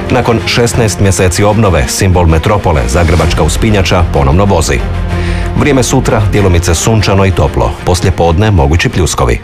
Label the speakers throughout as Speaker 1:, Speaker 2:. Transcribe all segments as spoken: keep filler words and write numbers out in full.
Speaker 1: Nakon šesnaest mjeseci obnove, simbol metropole, zagrebačka uspinjača, ponovno vozi. Vrijeme sutra, djelomice sunčano i toplo, poslije podne mogući pljuskovi.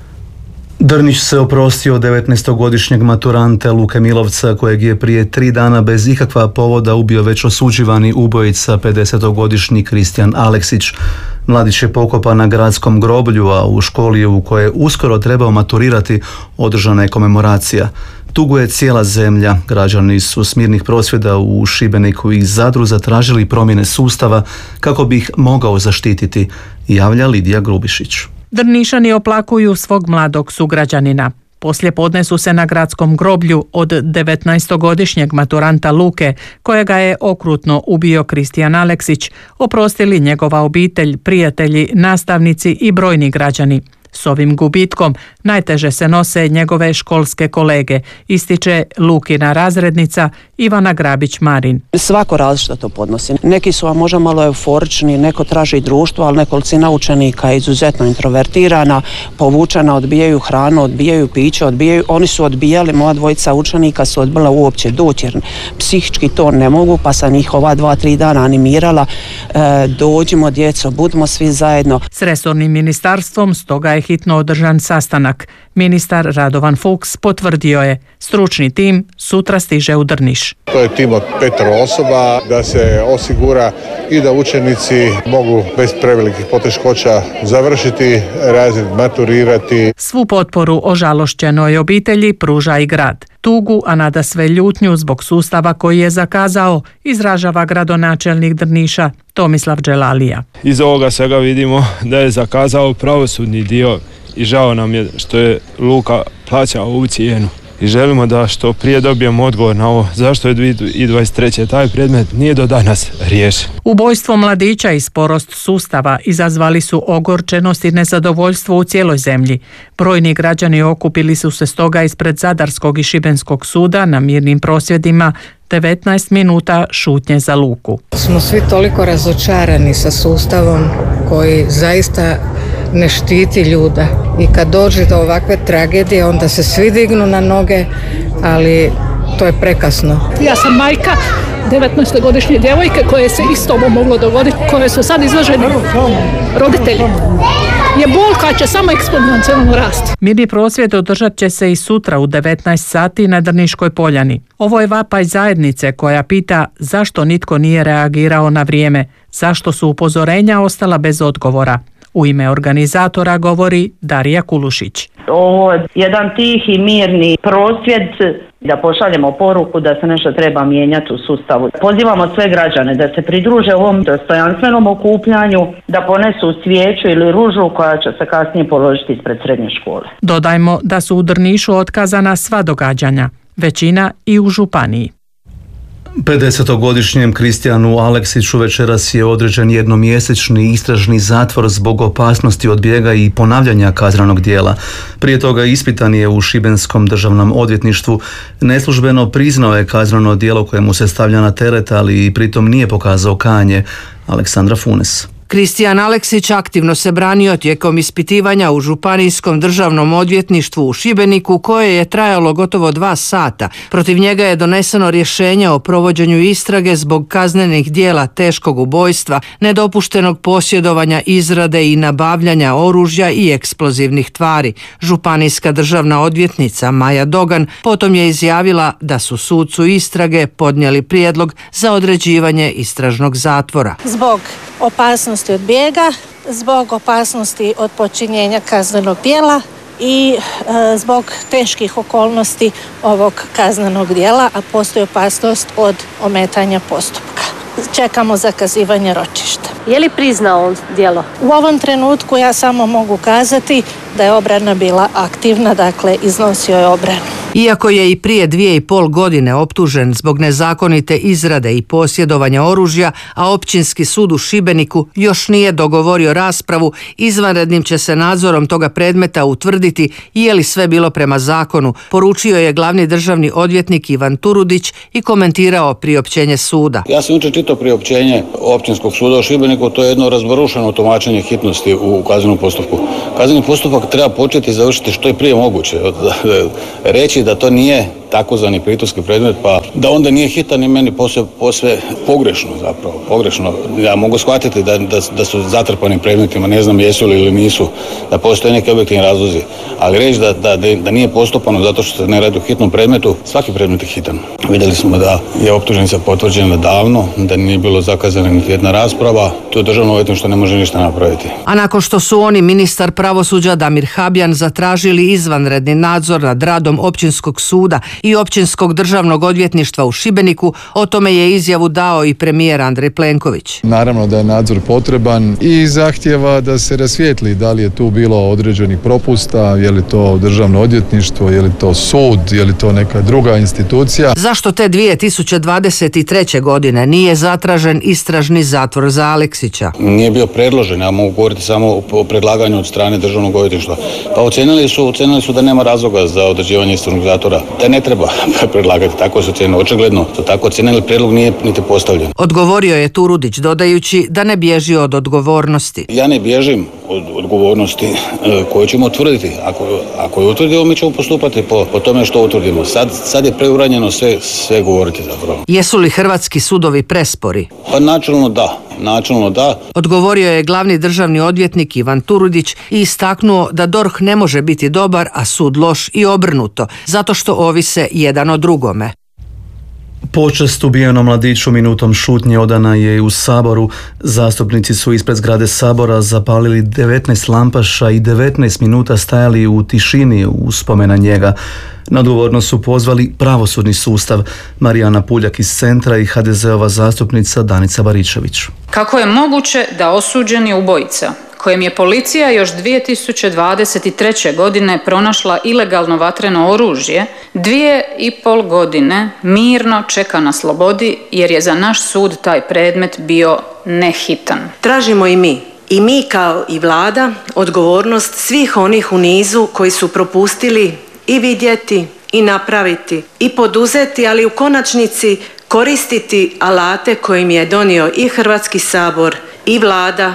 Speaker 2: Drniš se oprostio devetnaestogodišnjeg maturanta Luke Milovca, kojeg je prije tri dana bez ikakva povoda ubio već osuđivani ubojica pedesetogodišnji Kristijan Aleksić. Mladić je pokopan na gradskom groblju, a u školi u kojoj je uskoro trebao maturirati održana je komemoracija. Tuguje cijela zemlja. Građani su s mirnih prosvjeda u Šibeniku i Zadru zatražili promjene sustava kako bi ih mogao zaštititi, javlja Lidija Grubišić.
Speaker 3: Drnišani oplakuju svog mladog sugrađanina. Poslije podne su se na gradskom groblju od devetnaestogodišnjeg maturanta Luke, kojega je okrutno ubio Kristijan Aleksić, oprostili njegova obitelj, prijatelji, nastavnici i brojni građani. S ovim gubitkom najteže se nose njegove školske kolege, ističe Lukina razrednica Ivana Grabić-Marin.
Speaker 4: Svako različito to podnosi. Neki su vam možda malo euforični, neko traži društvo, ali nekolicina učenika je izuzetno introvertirana, povučena, odbijaju hranu, odbijaju piće, odbijaju. Oni su odbijali, moja dvojica učenika su odbila uopće doći jer psihički to ne mogu, pa sam ih ova dva, tri dana animirala. E, dođimo djeco, budimo svi zajedno.
Speaker 3: S resornim ministarstvom stoga je hitno održan sastanak. Ministar Radovan Fuchs potvrdio je, stručni tim sutra stiže u Drniš.
Speaker 5: To je tim od petero osoba, da se osigura i da učenici mogu bez prevelikih poteškoća završiti razred, maturirati.
Speaker 3: Svu potporu ožalošćenoj obitelji pruža i grad. Tugu, a nada sve ljutnju zbog sustava koji je zakazao, izražava gradonačelnik Drniša Tomislav Dželalija.
Speaker 6: Iz ovoga svega vidimo da je zakazao pravosudni dio i žao nam je što je Luka plaćao ovu cijenu. I želimo da što prije dobijemo odgovor na ovo zašto je dvije tisuće dvadeset treće taj predmet nije do danas riješen.
Speaker 3: Ubojstvo mladića i sporost sustava izazvali su ogorčenost i nezadovoljstvo u cijeloj zemlji. Brojni građani okupili su se stoga ispred Zadarskog i Šibenskog suda na mirnim prosvjedima devetnaest minuta šutnje za Luku.
Speaker 7: Smo svi toliko razočarani sa sustavom koji zaista ne štiti ljude i kad dođe do ovakve tragedije onda se svi dignu na noge, ali to je prekasno.
Speaker 8: Ja sam majka devetnaestogodišnje djevojke koje se isto ovo moglo dogoditi, koje su sad izloženi roditelji. Je bol koja će samo eksponencijalno rasti.
Speaker 3: Mirni prosvjed održat će se i sutra u devetnaest sati na Drniškoj poljani. Ovo je vapaj zajednice koja pita zašto nitko nije reagirao na vrijeme, zašto su upozorenja ostala bez odgovora. U ime organizatora govori Darija Kulušić.
Speaker 9: Ovo je jedan tihi, mirni prosvjed da pošaljemo poruku da se nešto treba mijenjati u sustavu. Pozivamo sve građane da se pridruže ovom dostojanstvenom okupljanju, da ponesu svijeću ili ružu koja će se kasnije položiti ispred srednje škole.
Speaker 3: Dodajmo da su u Drnišu otkazana sva događanja, većina i u županiji.
Speaker 2: pedesetogodišnjem Kristijanu Aleksiću večeras je određen jednomjesečni istražni zatvor zbog opasnosti od bijega i ponavljanja kaznenog djela. Prije toga ispitan je u Šibenskom državnom odvjetništvu. Neslužbeno priznao je kazneno djelo koje mu se stavlja na teret, ali pritom nije pokazao kajanje. Aleksandra Funes.
Speaker 10: Kristijan Aleksić aktivno se branio tijekom ispitivanja u Županijskom državnom odvjetništvu u Šibeniku, koje je trajalo gotovo dva sata. Protiv njega je doneseno rješenje o provođenju istrage zbog kaznenih djela teškog ubojstva, nedopuštenog posjedovanja, izrade i nabavljanja oružja i eksplozivnih tvari. Županijska državna odvjetnica Maja Dogan potom je izjavila da su sucu istrage podnijeli prijedlog za određivanje istražnog zatvora.
Speaker 11: Zbog opasnosti od bijega, zbog opasnosti od počinjenja kaznenog djela i e, zbog teških okolnosti ovog kaznenog djela, a postoji opasnost od ometanja postupka. Čekamo zakazivanje ročišta.
Speaker 12: Je li priznao on djelo?
Speaker 11: U ovom trenutku ja samo mogu kazati da je obrana bila aktivna, dakle iznosio je obranu.
Speaker 10: Iako je i prije dvije i pol godine optužen zbog nezakonite izrade i posjedovanja oružja, a Općinski sud u Šibeniku još nije dogovorio raspravu, izvanrednim će se nadzorom toga predmeta utvrditi je li sve bilo prema zakonu, poručio je glavni državni odvjetnik Ivan Turudić i komentirao priopćenje suda.
Speaker 13: Ja sam jučer čitao priopćenje Općinskog suda u Šibeniku, to je jedno razbarušeno tumačenje hitnosti u kaznenom postupku. Kazneni postupak treba početi i završiti što je prije moguće. Reći da to nije takozvani priturski predmet, pa da onda nije hitan i meni posve, posve pogrešno zapravo, pogrešno. Ja mogu shvatiti da, da, da su zatrpani predmetima, ne znam jesu li ili nisu, da postoje neki objektivni razlozi, ali reći da, da, da nije postupano zato što se ne radi o hitnom predmetu, svaki predmet je hitan. Vidjeli smo da je optužnica potvrđena davno, da nije bilo zakazana niti jedna rasprava, to državno odvjetništvo ne može ništa napraviti.
Speaker 10: A nakon što su oni, ministar pravosuđa Damir Habjan, zatražili izvanredni nadzor nad radom Općinskog suda i Općinskog državnog odvjetništva u Šibeniku, o tome je izjavu dao i premijer Andrej Plenković.
Speaker 14: Naravno da je nadzor potreban i zahtjeva da se rasvijetli da li je tu bilo određenih propusta, je li to državno odvjetništvo, je li to sud, je li to neka druga institucija.
Speaker 10: Zašto te dvije tisuće dvadeset treće. godine nije zatražen istražni zatvor za Aleksića?
Speaker 13: Nije bio predložen, ja mogu govoriti samo o predlaganju od strane državnog odvjetništva. Pa ocenili su, ocenili su da nema razloga za određivanje istražnog zatvora, da ne treba predlagati, tako su ocenili, očigledno su tako ocenili, prijedlog nije niti postavljen.
Speaker 10: Odgovorio je Turudić dodajući da ne bježi od odgovornosti.
Speaker 13: Ja ne bježim od odgovornosti koju ćemo utvrditi. Ako, ako je utvrdimo, mi ćemo postupati po, po tome što utvrdimo. Sad, sad je preuranjeno sve, sve govoriti zapravo.
Speaker 10: Jesu li hrvatski sudovi prespori?
Speaker 13: Pa načelno da, načelno da.
Speaker 10: Odgovorio je glavni državni odvjetnik Ivan Turudić i istaknuo da D O R H ne može biti dobar, a sud loš i obrnuto, zato što ovise jedan o drugome.
Speaker 2: Počast ubijenom mladiću minutom šutnje odana je i u Saboru. Zastupnici su ispred zgrade Sabora zapalili devetnaest lampaša i devetnaest minuta stajali u tišini u spomen na njega. Na odgovornost su pozvali pravosudni sustav. Marijana Puljak iz Centra i ha de ze ova zastupnica Danica Baričević.
Speaker 15: Kako je moguće da osuđeni ubojica, kojem je policija još dvije tisuće dvadeset treće. godine pronašla ilegalno vatreno oružje, dvije i pol godine mirno čeka na slobodi jer je za naš sud taj predmet bio nehitan?
Speaker 16: Tražimo i mi, i mi kao i vlada, odgovornost svih onih u nizu koji su propustili i vidjeti i napraviti i poduzeti, ali u konačnici koristiti alate kojim je donio i Hrvatski sabor i vlada.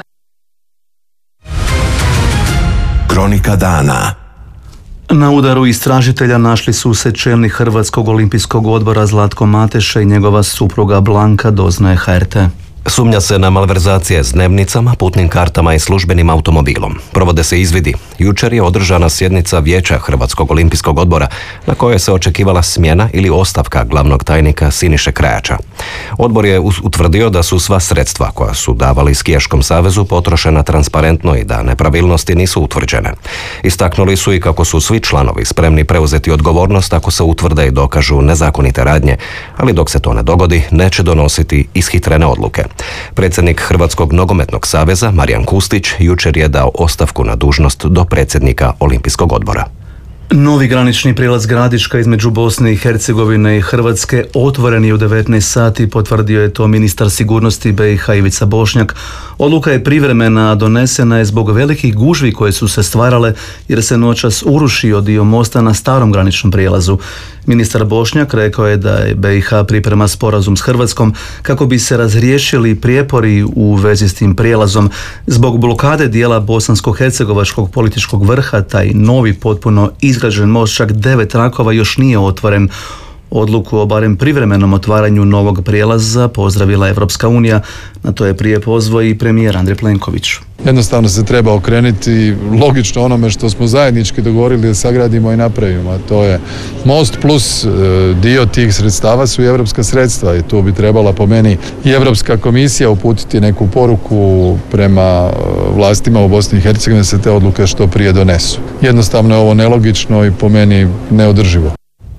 Speaker 17: Kronika dana.
Speaker 2: Na udaru istražitelja našli su se čelnik Hrvatskog olimpijskog odbora Zlatko Mateša i njegova supruga Blanka, doznaje ha er te.
Speaker 1: Sumnja se na malverzacije s dnevnicama, putnim kartama i službenim automobilom. Provode se izvidi. Jučer je održana sjednica Vijeća Hrvatskog olimpijskog odbora na kojoj se očekivala smjena ili ostavka glavnog tajnika Siniše Krajača. Odbor je utvrdio da su sva sredstva koja su davali Skijaškom savezu potrošena transparentno i da nepravilnosti nisu utvrđene. Istaknuli su i kako su svi članovi spremni preuzeti odgovornost ako se utvrde i dokažu nezakonite radnje, ali dok se to ne dogodi, neće donositi ishitrene odluke. Predsjednik Hrvatskog nogometnog saveza Marijan Kustić jučer je dao ostavku na dužnost do predsjednika Olimpijskog odbora.
Speaker 2: Novi granični prijelaz Gradiška između Bosne i Hercegovine i Hrvatske otvoren je u devetnaest sati, potvrdio je to ministar sigurnosti be i ha Ivica Bošnjak. Odluka je privremena, a donesena je zbog velikih gužvi koje su se stvarale jer se noćas urušio dio mosta na starom graničnom prijelazu. Ministar Bošnjak rekao je da je be i ha priprema sporazum s Hrvatskom kako bi se razriješili prijepori u vezi s tim prijelazom. Zbog blokade dijela bosansko-hercegovačkog političkog vrha taj novi potpuno izgrađen most, čak devet trakova, još nije otvoren. Odluku o barem privremenom otvaranju novog prijelaza pozdravila Evropska unija. Na to je prije pozvao i premijer Andrej Plenković.
Speaker 14: Jednostavno se treba okrenuti logično onome što smo zajednički dogovorili da sagradimo i napravimo, a to je most plus dio tih sredstava su i evropska sredstva i tu bi trebala po meni i Europska komisija uputiti neku poruku prema vlastima u Bosni i Hercegovini da se te odluke što prije donesu. Jednostavno je ovo nelogično i po meni neodrživo.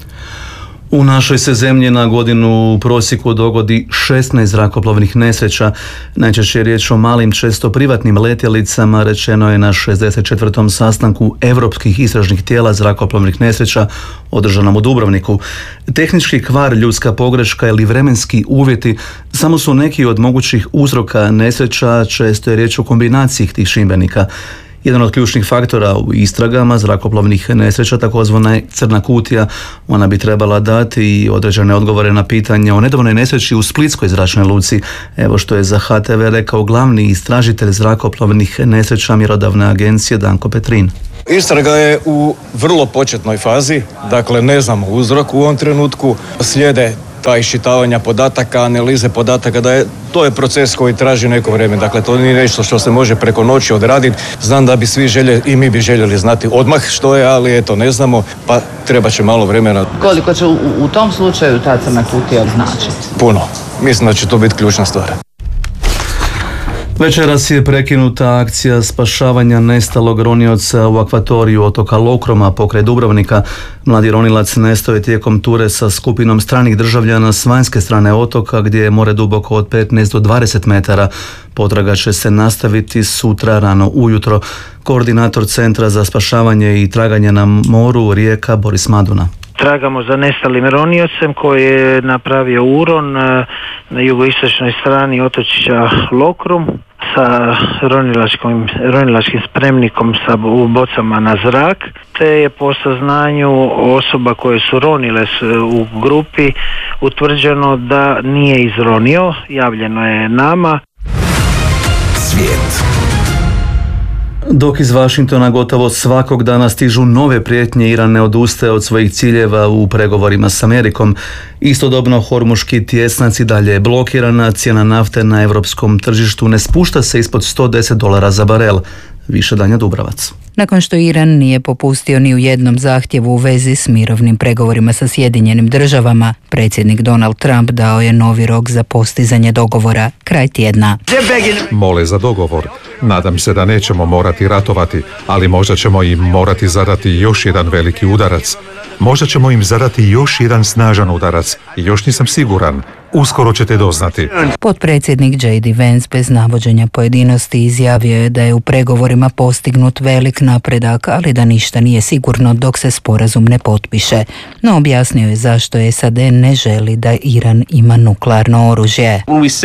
Speaker 2: U našoj se zemlji na godinu u prosjeku dogodi šesnaest zrakoplovnih nesreća. Najčešće je riječ o malim, često privatnim letjelicama, rečeno je na šezdeset četvrtom sastanku Europskih istražnih tijela zrakoplovnih nesreća održanom u Dubrovniku. Tehnički kvar, ljudska pogreška ili vremenski uvjeti samo su neki od mogućih uzroka nesreća, često je riječ o kombinaciji tih čimbenika. Jedan od ključnih faktora u istragama zrakoplovnih nesreća takozvana je crna kutija. Ona bi trebala dati i određene odgovore na pitanje o nedavnoj nesreći u Splitskoj zračnoj luci. Evo što je za ha te ve rekao glavni istražitelj zrakoplovnih nesreća mjerodavne agencije Danko Petrin.
Speaker 18: Istraga je u vrlo početnoj fazi, dakle ne znamo uzrok u ovom trenutku, slijede ta iščitavanja podataka, analize podataka, da je, to je proces koji traži neko vrijeme, dakle to nije nešto što se može preko noći odraditi. Znam da bi svi željeli i mi bi željeli znati odmah što je, ali eto ne znamo, pa treba će malo vremena.
Speaker 19: Koliko će u, u tom slučaju ta crna kutija značiti?
Speaker 18: Puno, mislim da će to biti ključna stvar.
Speaker 2: Večeras je prekinuta akcija spašavanja nestalog ronioca u akvatoriju otoka Lokroma pokraj Dubrovnika. Mladi ronilac nestao je tijekom ture sa skupinom stranih državljana s vanjske strane otoka gdje je more duboko od petnaest do dvadeset metara. Potraga će se nastaviti sutra rano ujutro. Koordinator Centra za spašavanje i traganje na moru Rijeka Boris Maduna.
Speaker 20: Tragamo za nestalim roniocem koji je napravio uron na jugoistočnoj strani otočića Lokrum sa ronilačkim, ronilačkim spremnikom sa u bocama na zrak, te je po saznanju osoba koje su ronile u grupi utvrđeno da nije izronio, javljeno je nama.
Speaker 17: Svijet.
Speaker 2: Dok iz Washingtona gotovo svakog dana stižu nove prijetnje, Iran ne odustaje od svojih ciljeva u pregovorima s Amerikom. Istodobno hormuški tjesnac i dalje je blokirana, cijena nafte na europskom tržištu ne spušta se ispod sto deset dolara za barel. Više Danja Dubravac.
Speaker 21: Nakon što Iran nije popustio ni u jednom zahtjevu u vezi s mirovnim pregovorima sa Sjedinjenim državama, predsjednik Donald Trump dao je novi rok za postizanje dogovora, kraj tjedna.
Speaker 22: Mole za dogovor. Nadam se da nećemo morati ratovati, ali možda ćemo im morati zadati još jedan veliki udarac. Možda ćemo im zadati još jedan snažan udarac. Još nisam siguran. Uskoro ćete doznati.
Speaker 21: Potpredsjednik J D Vance bez navođenja pojedinosti izjavio je da je u pregovorima postignut velik napredak, ali da ništa nije sigurno dok se sporazum ne potpiše. No objasnio je zašto S A D ne želi da Iran ima nuklearno oružje.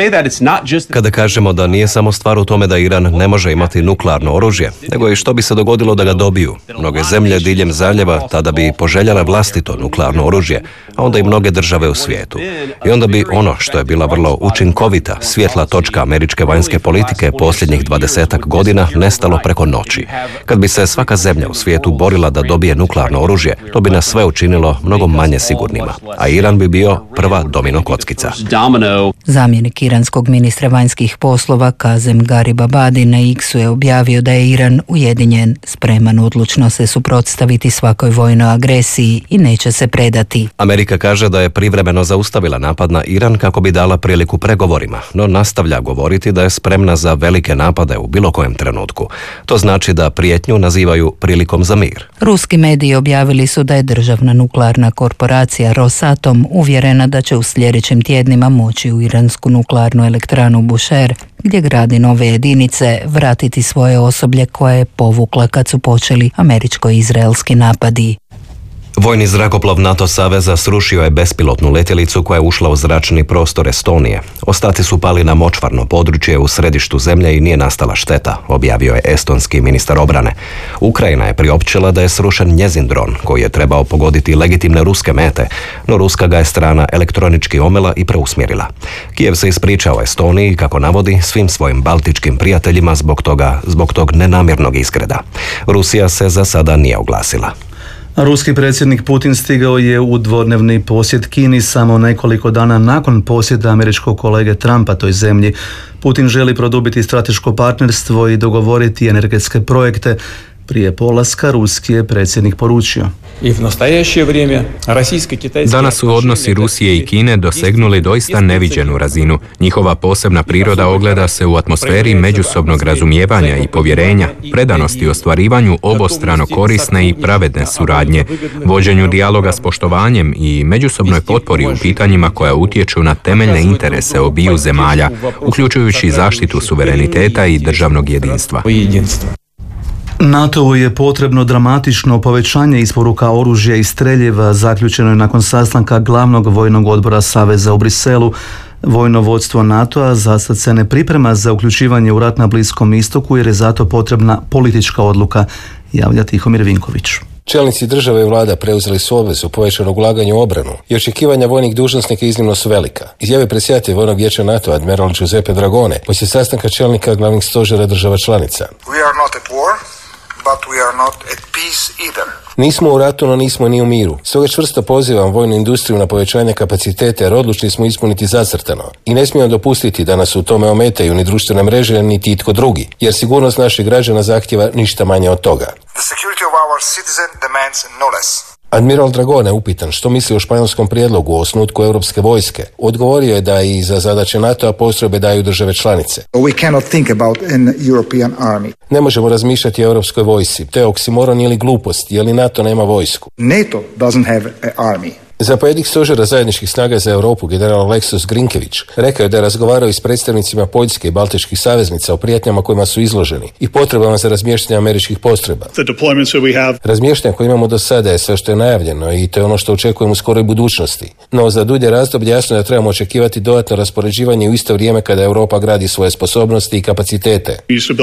Speaker 1: Kada kažemo da nije samo stvar u tome da Iran ne može imati nuklearno oružje, nego i što bi se dogodilo da ga dobiju. Mnoge zemlje diljem zaljeva tada bi poželjale vlastito nuklearno oružje, a onda i mnoge države u svijetu. I onda bi ono što je bila vrlo učinkovita, svjetla točka američke vanjske politike posljednjih dvadesetak godina nestalo preko noći. Kad bi se svaka zemlja u svijetu borila da dobije nuklearno oružje, to bi nas sve učinilo mnogo manje sigurnima, a Iran bi bio prva domino kockica.
Speaker 21: Zamjenik iranskog ministra vanjskih poslova Kazem Garibabadi na X-u je objavio da je Iran ujedinjen, spreman odlučno se suprotstaviti svakoj vojnoj agresiji i neće se predati.
Speaker 1: Amerika kaže da je privremeno zaustavila napad na Iran kako bi dala priliku pregovorima, no nastavlja govoriti da je spremna za velike napade u bilo kojem trenutku. To znači da prijetnju nazivaju prilikom za mir.
Speaker 21: Ruski mediji objavili su da je državna nuklearna korporacija Rosatom uvjerena da će u sljedećim tjednima moći u iransku nuklearnu elektranu Bushehr, gdje gradi nove jedinice, vratiti svoje osoblje koje je povukla kad su počeli američko-izraelski napadi.
Speaker 1: Vojni zrakoplov NATO saveza srušio je bespilotnu letjelicu koja je ušla u zračni prostor Estonije. Ostaci su pali na močvarno područje u središtu zemlje i nije nastala šteta, objavio je estonski ministar obrane. Ukrajina je priopćila da je srušen njezin dron koji je trebao pogoditi legitimne ruske mete, no ruska ga je strana elektronički omela i preusmjerila. Kijev se ispričao Estoniji, kako navodi, svim svojim baltičkim prijateljima zbog toga, zbog tog nenamjernog izgreda. Rusija se za sada nije oglasila.
Speaker 2: Ruski predsjednik Putin stigao je u dvodnevni posjet Kini samo nekoliko dana nakon posjeta američkog kolege Trumpa toj zemlji. Putin želi produbiti strateško partnerstvo i dogovoriti energetske projekte. Prije polaska ruski je predsjednik poručio:
Speaker 23: Danas su odnosi Rusije i Kine dosegnuli doista neviđenu razinu. Njihova posebna priroda ogleda se u atmosferi međusobnog razumijevanja i povjerenja, predanosti ostvarivanju obostrano korisne i pravedne suradnje, vođenju dijaloga s poštovanjem i međusobnoj potpori u pitanjima koja utječu na temeljne interese obiju zemalja, uključujući zaštitu suvereniteta i državnog jedinstva.
Speaker 2: NATO-u je potrebno dramatično povećanje isporuka oružja i streljeva, zaključeno je nakon sastanka glavnog vojnog odbora Saveza u Briselu. Vojno vodstvo NATO-a za sad se ne priprema za uključivanje u rat na Bliskom istoku jer je zato potrebna politička odluka, javlja Tihomir Vinković.
Speaker 24: Čelnici države i vlada preuzeli su obvezu povećanog ulaganja u obranu i očekivanja vojnih dužnosnika iznimno su velika. Izjavio predsjedatelj Vojnog vijeća NATO-a admiral Giuseppe Dragone poslije sastanka čelnika glavnih stožera država članica. Nismo u ratu, no nismo ni u miru. Stoga čvrsto pozivam vojnu industriju na povećanje kapaciteta jer odlučni smo ispuniti zacrtano. I ne smijemo dopustiti da nas u tome ometaju ni društvene mreže, niti itko drugi, jer sigurnost naših građana zahtjeva ništa manje od toga. Admiral Dragone, upitan što misli o španjolskom prijedlogu o osnutku europske vojske, odgovorio je da i za zadaće NATO-a postrojbe daju države članice.
Speaker 4: We cannot think about an European army.
Speaker 24: Ne možemo razmišljati o europskoj vojsci. To je oksimoron ili glupost, jer li NATO nema vojsku.
Speaker 4: NATO doesn't have an army.
Speaker 24: Zapovjednik stožera zajedničkih snaga za Europu, general Aleksos Grinkević, rekao je da je razgovarao i s predstavnicima Poljske i Baltičkih saveznica o prijetnjama kojima su izloženi i potrebama za razmještanje američkih postrojba. Razmještanje koje imamo do sada je sve što je najavljeno i to je ono što očekujemo u skoroj budućnosti. No za dulje razdoblje jasno je da trebamo očekivati dodatno raspoređivanje u isto vrijeme kada Europa gradi svoje sposobnosti i kapacitete.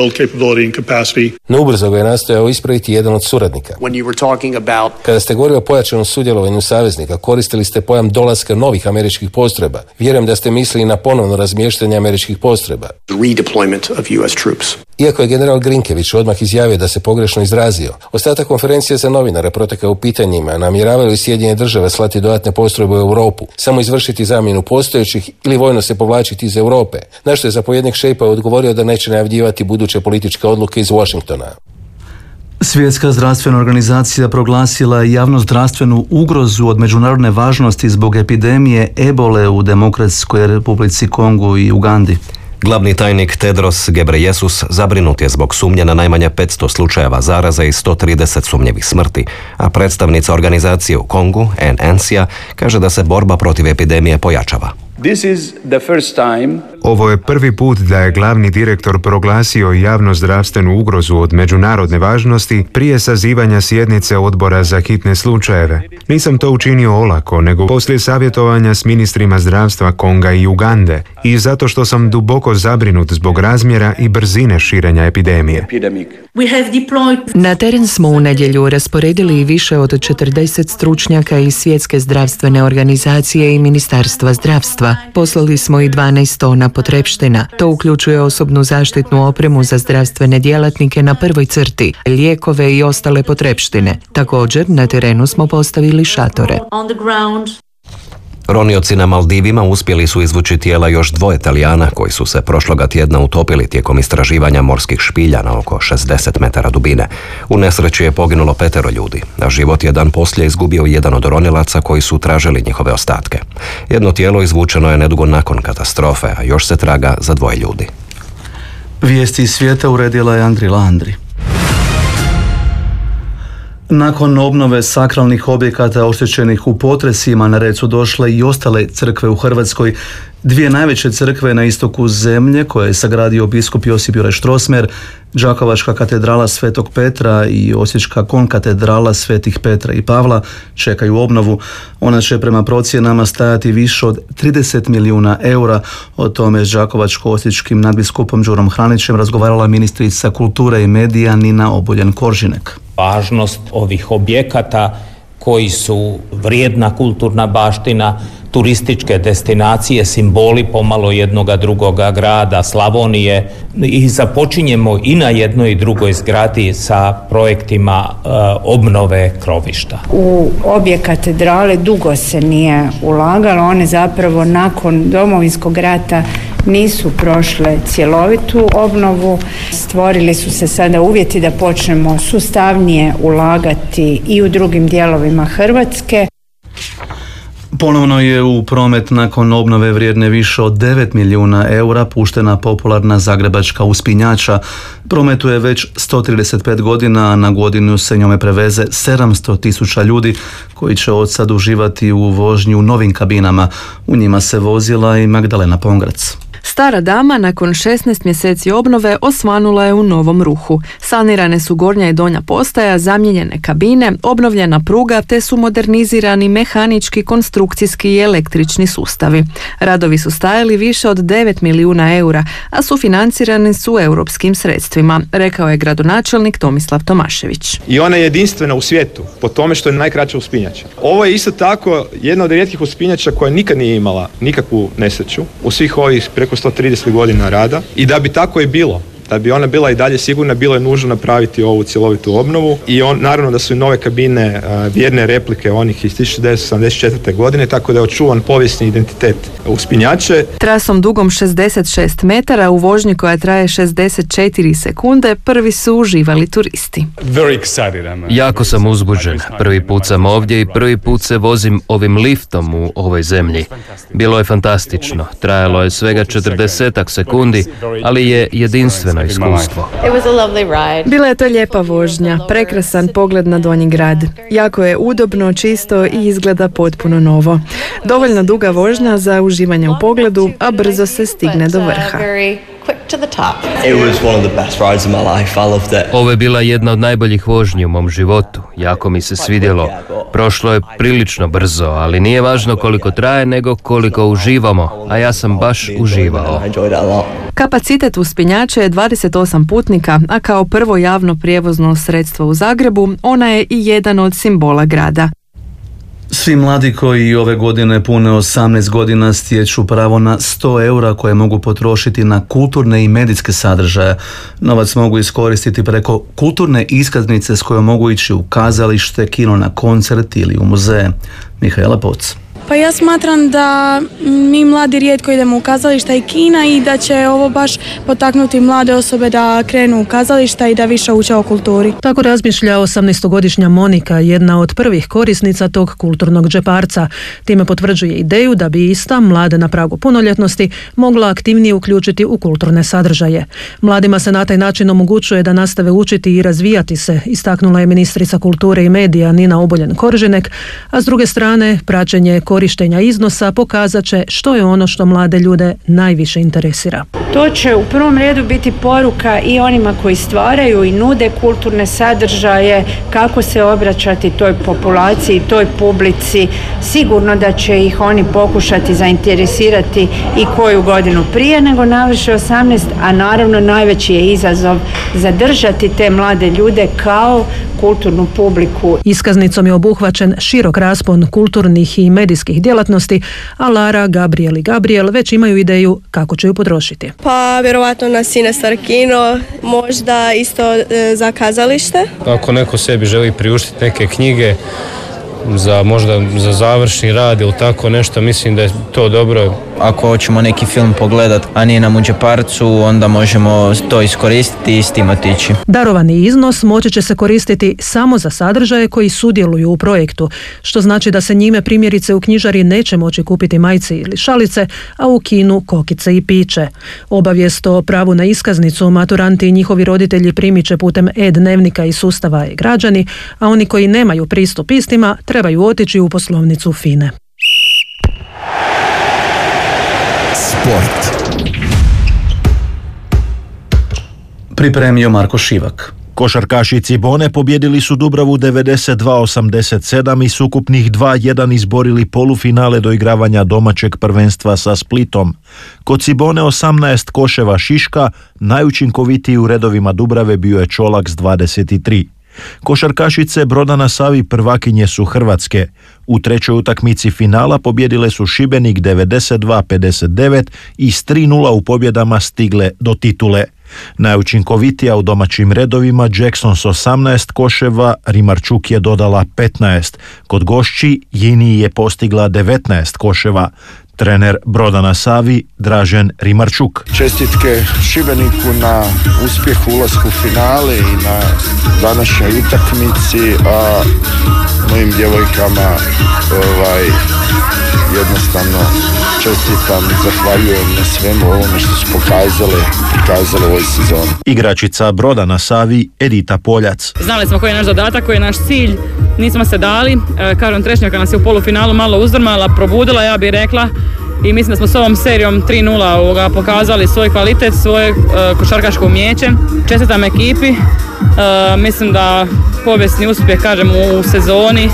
Speaker 24: No ubrzo ga je nastojao ispraviti jedan od suradnika. Kada ste govorili o pojačanom sudjelovanju saveznika, koristili ste pojam dolaska novih američkih postrojba. Vjerujem da ste mislili na ponovno razmještanje američkih postrojba. Iako je general Grinkević odmah izjavio da se pogrešno izrazio, ostatak konferencije za novinare protekao u pitanjima namjeravaju li Sjedinjene države slati dodatne postrojbe u Europu, samo izvršiti zamjenu postojećih ili vojno se povlačiti iz Europe, na što je zapovjednik Šejpa odgovorio da neće najavljivati buduće političke odluke iz Washingtona.
Speaker 2: Svjetska zdravstvena organizacija proglasila je javnozdravstvenu ugrozu od međunarodne važnosti zbog epidemije ebole u Demokratskoj Republici Kongu i Ugandi.
Speaker 1: Glavni tajnik Tedros Ghebreyesus zabrinut je zbog sumnje na najmanje petsto slučajeva zaraze i sto trideset sumnjivih smrti, a predstavnica organizacije u Kongu, N N C A, kaže da se borba protiv epidemije pojačava.
Speaker 5: This is the first time.
Speaker 6: Ovo je prvi put da je glavni direktor proglasio javnozdravstvenu ugrozu od međunarodne važnosti prije sazivanja sjednice odbora za hitne slučajeve. Nisam to učinio olako, nego poslije savjetovanja s ministrima zdravstva Konga i Ugande i zato što sam duboko zabrinut zbog razmjera i brzine širenja epidemije.
Speaker 7: Na teren smo u nedjelju rasporedili više od četrdeset stručnjaka iz Svjetske zdravstvene organizacije i Ministarstva zdravstva. Poslali smo i dvanaest tona potrepština. To uključuje osobnu zaštitnu opremu za zdravstvene djelatnike na prvoj crti, lijekove i ostale potrepštine. Također, na terenu smo postavili šatore.
Speaker 1: Ronioci na Maldivima uspjeli su izvući tijela još dvoje Talijana koji su se prošloga tjedna utopili tijekom istraživanja morskih špilja na oko šezdeset metara dubine. U nesreći je poginulo petero ljudi, a život je dan poslije izgubio jedan od ronilaca koji su tražili njihove ostatke. Jedno tijelo izvučeno je nedugo nakon katastrofe, a još se traga za dvoje ljudi.
Speaker 2: Vijesti iz svijeta uredila je Andri Landri. Nakon obnove sakralnih objekata oštećenih u potresima na red su došle i ostale crkve u Hrvatskoj. Dvije najveće crkve na istoku zemlje koje je sagradio biskup Josip Juraj Strossmayer, Đakovačka katedrala Svetog Petra i Osječka konkatedrala Svetih Petra i Pavla, čekaju obnovu. Ona će prema procjenama stajati više od trideset milijuna eura. O tome s đakovačko-osječkim nadbiskupom Đurom Hranićem razgovarala ministrica kulture i medija Nina Obuljen-Koržinek.
Speaker 25: Važnost ovih objekata koji su vrijedna kulturna baština, turističke destinacije, simboli pomalo jednoga drugoga grada, Slavonije, i započinjemo i na jednoj i drugoj zgradi sa projektima e, obnove krovišta.
Speaker 26: U obje katedrale dugo se nije ulagalo, one zapravo nakon Domovinskog rata nisu prošle cjelovitu obnovu. Stvorili su se sada uvjeti da počnemo sustavnije ulagati i u drugim dijelovima Hrvatske.
Speaker 2: Ponovno je u promet nakon obnove vrijedne više od devet milijuna eura puštena popularna zagrebačka uspinjača. Prometuje već sto trideset pet godina, a na godinu se njome preveze sedamsto tisuća ljudi koji će od sad uživati u vožnji u novim kabinama. U njima se vozila i Magdalena Pongrac.
Speaker 27: Stara dama nakon šesnaest mjeseci obnove osvanula je u novom ruhu. Sanirane su gornja i donja postaja, zamijenjene kabine, obnovljena pruga te su modernizirani mehanički, konstrukcijski i električni sustavi. Radovi su stajali više od devet milijuna eura, a sufinancirani su europskim sredstvima, rekao je gradonačelnik Tomislav Tomašević.
Speaker 28: I ona je jedinstvena u svijetu po tome što je najkraća uspinjača. Ovo je isto tako jedna od rijetkih uspinjača koja nikad nije imala nikakvu nesreću u svih ovih preko sto trideset godina rada, i da bi tako i bilo, Da bi ona bila i dalje sigurna, bilo je nužno napraviti ovu cjelovitu obnovu i on, naravno da su i nove kabine a, vjerne replike onih iz tisuću devetsto sedamdeset četvrte. godine, tako da je očuvan povijesni identitet uspinjače.
Speaker 27: Trasom dugom šezdeset šest metara u vožnji koja traje šezdeset četiri sekunde prvi su uživali turisti.
Speaker 3: Jako sam uzbuđen. Prvi put sam ovdje i prvi put se vozim ovim liftom u ovoj zemlji. Bilo je fantastično. Trajalo je svega četrdesetak sekundi, ali je jedinstveno iskustvo.
Speaker 27: Bila je to lijepa vožnja, prekrasan pogled na Donji grad. Jako je udobno, čisto i izgleda potpuno novo. Dovoljno duga vožnja za uživanje u pogledu, a brzo se stigne do vrha.
Speaker 3: Ovo je bila jedna od najboljih vožnji u mom životu. Jako mi se svidjelo. Prošlo je prilično brzo, ali nije važno koliko traje, nego koliko uživamo, a ja sam baš uživao.
Speaker 27: Kapacitet uspinjače je dvadeset osam putnika, a kao prvo javno prijevozno sredstvo u Zagrebu, ona je i jedan od simbola grada.
Speaker 2: Svi mladi koji ove godine pune osamnaest godina stječu pravo na sto eura koje mogu potrošiti na kulturne i medijske sadržaje. Novac mogu iskoristiti preko kulturne iskaznice s kojom mogu ići u kazalište, kino, na koncert ili u muzeje. Mihajla Poc.
Speaker 8: Pa ja smatram da mi mladi rijetko idemo u kazališta i kina i da će ovo baš potaknuti mlade osobe da krenu u kazališta i da više uče o kulturi.
Speaker 9: Tako razmišlja osamnaestogodišnja Monika, jedna od prvih korisnica tog kulturnog džeparca. Time potvrđuje ideju da bi ista, mlade na pragu punoljetnosti, mogla aktivnije uključiti u kulturne sadržaje. Mladima se na taj način omogućuje da nastave učiti i razvijati se, istaknula je ministrica kulture i medija Nina Obuljen-Koržinek, a s druge strane praćenje korištenja iznosa pokazat će što je ono što mlade ljude najviše interesira.
Speaker 26: To će u prvom redu biti poruka i onima koji stvaraju i nude kulturne sadržaje, kako se obraćati toj populaciji, toj publici. Sigurno da će ih oni pokušati zainteresirati i koju godinu prije nego navrše osamnaest, a naravno najveći je izazov zadržati te mlade ljude kao kulturnu publiku.
Speaker 9: Iskaznicom je obuhvaćen širok raspon kulturnih i medijskih djelatnosti, a Lara, Gabriel i Gabriel već imaju ideju kako će ju potrošiti.
Speaker 10: Pa vjerovatno na Cinestar kino, možda isto e, za kazalište.
Speaker 11: Ako neko sebi želi priuštiti neke knjige za možda za završni rad ili tako nešto, mislim da je to dobro.
Speaker 12: Ako hoćemo neki film pogledat, a nije nam u džeparcu, onda možemo to iskoristiti i s tim otići.
Speaker 9: Darovani iznos moći će se koristiti samo za sadržaje koji sudjeluju u projektu, što znači da se njime primjerice u knjižari neće moći kupiti majice ili šalice, a u kinu kokice i piće. Obavijest o pravu na iskaznicu maturanti i njihovi roditelji primit će putem e-dnevnika i sustava e-građani, a oni koji nemaju pristup istima trebaju otići u poslovnicu FINE.
Speaker 17: Sport.
Speaker 2: Pripremio Marko Šivak.
Speaker 13: Košarkaši Cibone pobjedili su Dubravu devedeset dva osamdeset sedam i s ukupnih dva jedan izborili polufinale doigravanja domaćeg prvenstva sa Splitom. Kod Cibone osamnaest koševa Šiška, najučinkovitiji u redovima Dubrave bio je Čolak s dvadeset tri. Košarkašice Broda na Savi prvakinje su Hrvatske. U trećoj utakmici finala pobjedile su Šibenik devedeset dva pedeset devet i s tri nula u pobjedama stigle do titule. Najučinkovitija u domaćim redovima Jackson s osamnaest koševa, Rimarčuk je dodala petnaest. Kod gošći Jini je postigla devetnaest koševa. Trener Broda na Savi Dražen Rimarčuk.
Speaker 15: Čestitke Šibeniku na uspjehu ulasku u finale i na današnjoj utakmici, a mojim djevojkama ovaj, jednostavno čestitam i zahvaljujem na svemu ovome što su pokazali, pokazali u ovoj sezoni.
Speaker 13: Igračica Broda na Savi Edita Poljac.
Speaker 29: Znali smo koji je naš zadatak, koji je naš cilj, nismo se dali. Karon Trešnjaka nas je u polufinalu malo uzdrmala, probudila, ja bih rekla, i mislim da smo s ovom serijom tri nula pokazali svoj kvalitet, svoje uh, košarkaško umijeće. Čestitam ekipi, uh, mislim da povijesni uspjeh, kažem, u sezoni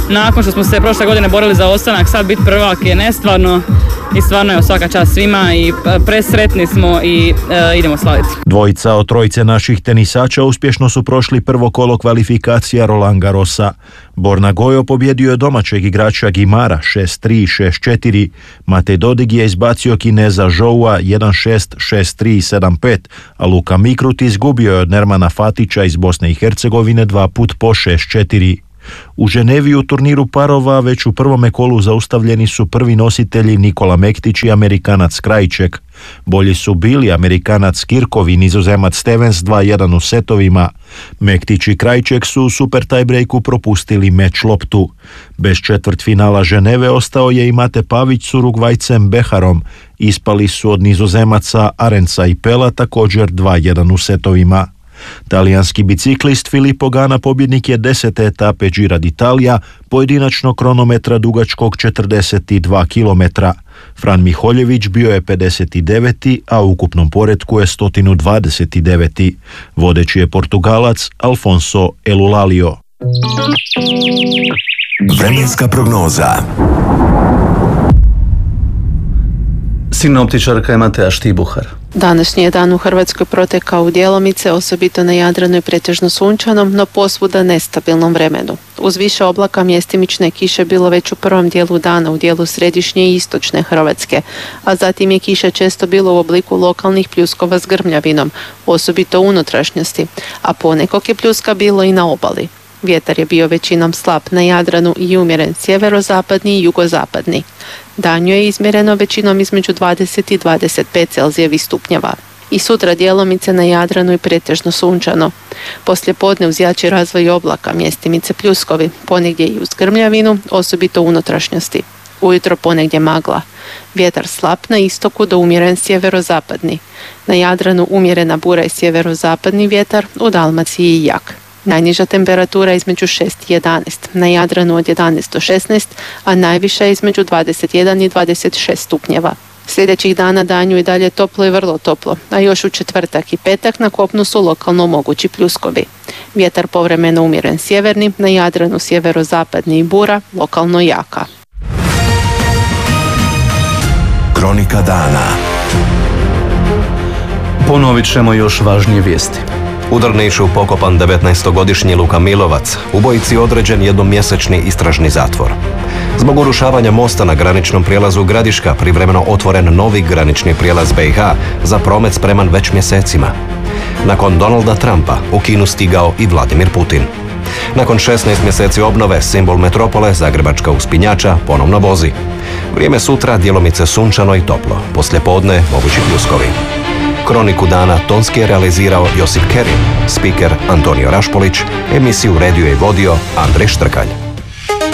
Speaker 29: nakon što smo se prošle godine borili za ostanak, sad biti prvak je nestvarno i stvarno je svaka čast svima i presretni smo i e, idemo slaviti.
Speaker 13: Dvojica od trojice naših tenisača uspješno su prošli prvo kolo kvalifikacija Roland Garrosa. Borna Gojo pobjedio je domaćeg igrača Gimara šest tri, šest četiri. Matej Dodig je izbacio Kineza Zhoua jedan šest, šest tri, sedam pet, a Luka Mikrut izgubio je od Nermana Fatića iz Bosne i Hercegovine dva put po šest četiri. U Ženevi u turniru parova već u prvome kolu zaustavljeni su prvi nositelji Nikola Mektić i Amerikanac Krajček. Bolji su bili Amerikanac Kirkov i Nizozemac Stevens dva jedan u setovima. Mektić i Krajček su u super tiebreaku propustili meč loptu. Bez četvrtfinala Ženeve ostao je i Mate Pavić s Urugvajcem Beharom. Ispali su od Nizozemaca Arenca i Pela također dva jedan u setovima. Talijanski biciklist Filippo Ganna pobjednik je desete etape Gira d'Italia, pojedinačno kronometra dugačkog četrdeset dva kilometra. Fran Miholjević bio je pedeset deveti, a u ukupnom poretku je sto dvadeset deveti. Vodeći je Portugalac Alfonso Elulalio.
Speaker 17: Vremenska prognoza.
Speaker 2: Sinoptičarka je Mateja Štibuhar.
Speaker 4: Današnji je dan u Hrvatskoj protekao u djelomice, osobito na Jadranu i pretežno sunčanom, no posvuda nestabilnom vremenu. Uz više oblaka mjestimične kiše bilo već u prvom dijelu dana u dijelu središnje i istočne Hrvatske, a zatim je kiša često bilo u obliku lokalnih pljuskova s grmljavinom, osobito u unutrašnjosti, a ponekog je pljuska bilo i na obali. Vjetar je bio većinom slab na Jadranu i umjeren sjeverozapadni i jugozapadni. Danju je izmjereno većinom između dvadeset i dvadeset pet Celzijevih stupnjeva. I sutra djelomice na Jadranu i pretežno sunčano. Poslije podne uz jači razvoj oblaka, mjestimice pljuskovi, ponegdje i uz grmljavinu, osobito u unutrašnjosti. Ujutro ponegdje magla. Vjetar slab na istoku do umjeren sjeverozapadni. Na Jadranu umjerena bura i sjeverozapadni vjetar, u Dalmaciji jak. Najniža temperatura između šest i jedanaest, na Jadranu od jedanaest do šesnaest, a najviša između dvadeset jedan i dvadeset šest stupnjeva. Sljedećih dana danju i dalje toplo i vrlo toplo, a još u četvrtak i petak na kopnu su lokalno mogući pljuskovi. Vjetar povremeno umjeren sjeverni, na Jadranu sjeverozapadni i bura, lokalno jaka.
Speaker 17: Kronika dana.
Speaker 2: Ponovit ćemo još važnije vijesti.
Speaker 1: U Drnišu pokopan devetnaestogodišnji Luka Milovac, ubojici određen jednomjesečni istražni zatvor. Zbog urušavanja mosta na graničnom prijelazu Gradiška privremeno otvoren novi granični prijelaz B i H za promet spreman već mjesecima. Nakon Donalda Trumpa u Kinu stigao i Vladimir Putin. Nakon šesnaest mjeseci obnove simbol metropole Zagrebačka uspinjača ponovno vozi. Vrijeme sutra djelomice sunčano i toplo, poslije podne mogući pljuskovi. Kroniku dana tonski je realizirao Josip Kerin, spiker Antonio Rašpolić, emisiju redio i vodio Andrej Štrkalj.